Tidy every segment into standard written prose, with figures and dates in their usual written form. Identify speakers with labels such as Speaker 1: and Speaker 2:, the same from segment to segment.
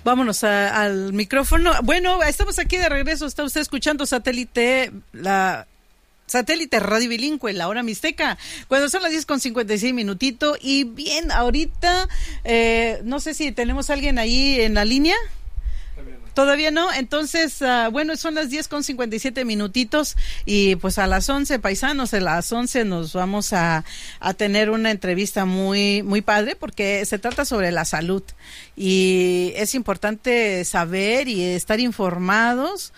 Speaker 1: Vámonos al micrófono. Bueno, estamos aquí de regreso. Está usted escuchando Satélite Radio Bilingüe, la hora mixteca, cuando son las 10:56 minutito. Y bien, ahorita, no sé si tenemos alguien ahí en la línea. Todavía no, entonces, bueno, son las 10:57 minutitos y pues a las 11, paisanos, a las 11 nos vamos a tener una entrevista muy, muy padre porque se trata sobre la salud y es importante saber y estar informados,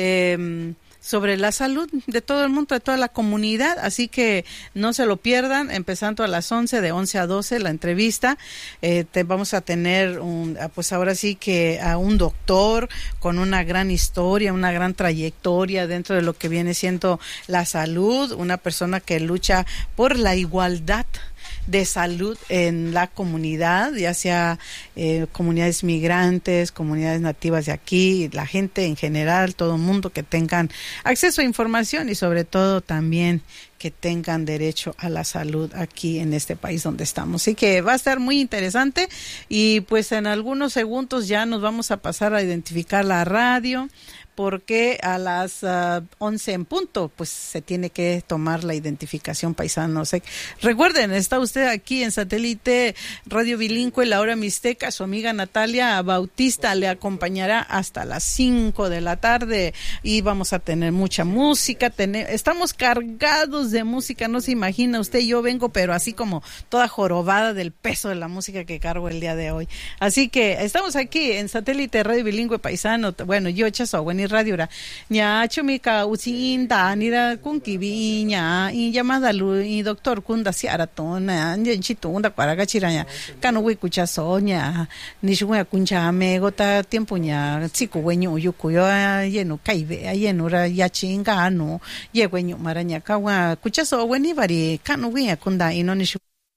Speaker 1: sobre la salud de todo el mundo, de toda la comunidad, así que no se lo pierdan, empezando a las 11, de 11 a 12 la entrevista. Vamos a tener pues ahora sí que a un doctor con una gran historia, una gran trayectoria dentro de lo que viene siendo la salud, una persona que lucha por la igualdad de salud en la comunidad, ya sea comunidades migrantes, comunidades nativas de aquí, la gente en general, todo el mundo que tengan acceso a información y sobre todo también que tengan derecho a la salud aquí en este país donde estamos. Así que va a estar muy interesante y pues en algunos segundos ya nos vamos a pasar a identificar la radio, porque a las 11 en punto, pues se tiene que tomar la identificación, paisanos. Recuerden, está usted aquí en Satélite Radio Bilingüe, la hora mixteca. Su amiga Natalia Bautista le acompañará hasta las 5 de la tarde y vamos a tener mucha música. Estamos cargados de música, no se imagina usted. Yo vengo, pero así como toda jorobada del peso de la música que cargo el día de hoy. Así que estamos aquí en Satélite Radio Bilingüe, paisano. Bueno, yo, Chaso, bueno, radio ra nya chumika ucinda nira kunkibi nya in llamada lu y doctor kunda siaratona nya chitunda para gachiranya kanu wi kucha soña ni shunga kuncha me gota tiempo nya chiku weño yukuyo yeno kaibe yeno ra yachinga no ye weño maranya kawa kucha so weni bari kanu wi kunda ino ni.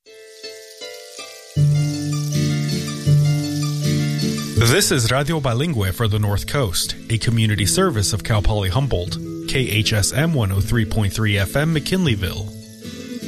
Speaker 2: This is Radio Bilingüe for the North Coast, a community service of Cal Poly Humboldt, KHSM 103.3 FM McKinleyville.